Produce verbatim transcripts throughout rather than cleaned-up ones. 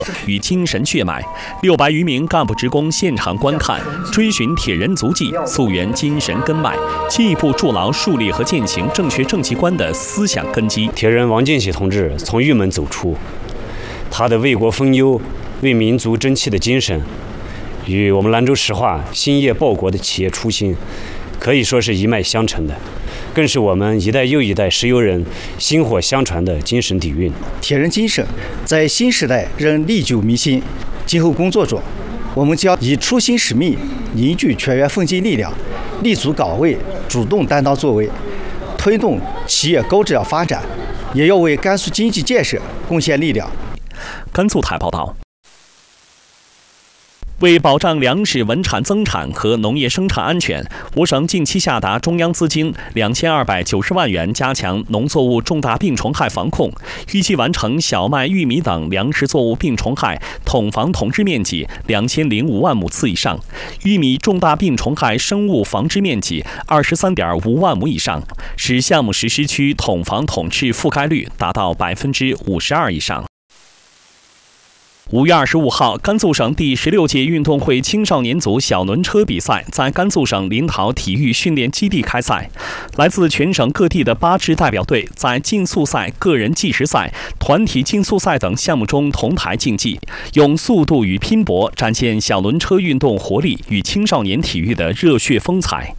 与精神血脉。六百余名干部职工现场观看，追寻铁人足迹，溯源精神根脉，进一步筑牢树立和践行正确政绩观的思想根基。 铁人王进喜同志从狱门走出，他的为国分忧、为民族争气的精神，与我们兰州石化兴业报国的企业初心，可以说是一脉相承的，更是我们一代又一代石油人薪火相传的精神底蕴。 铁人精神在新时代仍历久弥新。今后工作中，我们将以初心使命，凝聚全员奋进力量，立足岗位，主动担当作为，推动企业高质量发展，也要为甘肃经济建设贡献力量。 甘肃台报道。为保障粮食稳产增产和农业生产安全，我省近期下达中央资金两千二百九十万元，加强农作物重大病虫害防控，预计完成小麦、玉米等粮食作物病虫害统防统治面积两千零五万亩次以上，玉米重大病虫害生物防治面积二十三点五万亩以上，使项目实施区统防统治覆盖率达到百分之五十二以上。五月二十五号，甘肃省第十六届运动会青少年组小轮车比赛在甘肃省临洮体育训练基地开赛。来自全省各地的八支代表队在竞速赛、个人计时赛、团体竞速赛等项目中同台竞技，用速度与拼搏展现小轮车运动活力与青少年体育的热血风采。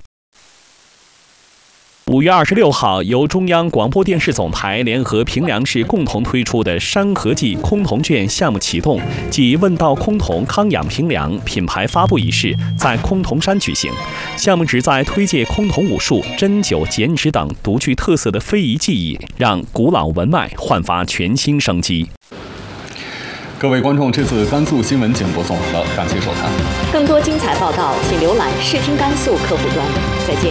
五月二十六号，由中央广播电视总台联合平凉市共同推出的山河记崆峒卷项目启动暨问道崆峒康养平凉品牌发布仪式在崆峒山举行。项目旨在推介崆峒武术、针灸、剪纸等独具特色的非遗技艺，让古老文脉焕发全新生机。 各位观众，这次甘肃新闻节目播送完了，感谢收看。 更多精彩报道，请浏览视听甘肃客户端。再见。